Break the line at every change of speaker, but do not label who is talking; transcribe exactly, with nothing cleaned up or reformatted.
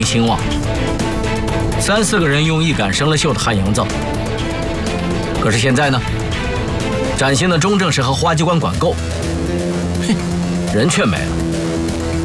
兴旺，三四个人用一杆生了锈的汉营造。可是现在呢，崭新的中正市和花机关管够，嘿，人却没了。